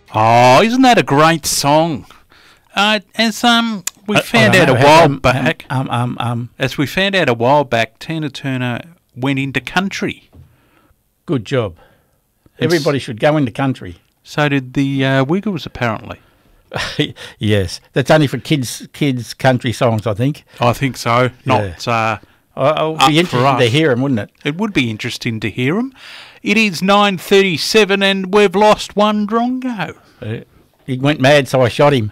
Oh, isn't that a great song? As we found out a while back, as we found out a while back, Tina Turner went into country. Good job. Everybody should go into country. So did the Wiggles, apparently. Yes, that's only for kids country songs, I think. I think so. Not. It'll be interesting to hear them, wouldn't it? It would be interesting to hear them. It is 9:37, and we've lost one drongo. He went mad, so I shot him.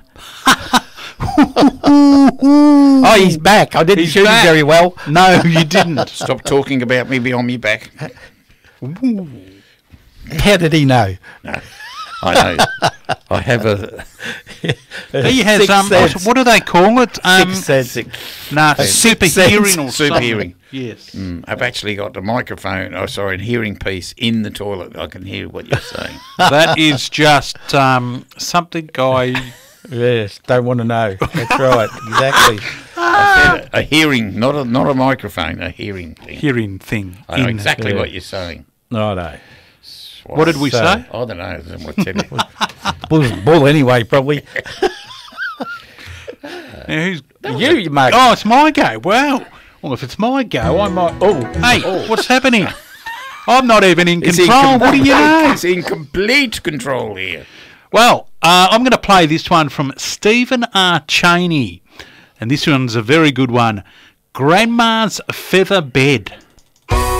Oh, he's back. I didn't shoot him very well. No, you didn't. Stop talking about me behind my back. How did he know? No, I know. I have a... He has, what do they call it? Super hearing or super something. hearing. Yes. I've actually got the microphone, a hearing piece in the toilet. I can hear what you're saying. That is just something I... Yes, don't want to know. That's right, exactly. I said a hearing, not a microphone, a hearing thing. Hearing thing. I know exactly what you're saying. No, no. What did we say? I don't know. I don't want to tell you. Bull anyway, probably. Who's you, mate? Oh, it's my go. Wow. Well, if it's my go, I might... Hey, what's happening? I'm not even in control. What do you know? It's in complete control here. Well, I'm going to play this one from Stephen R. Cheney. And this one's a very good one. Grandma's Feather Bed.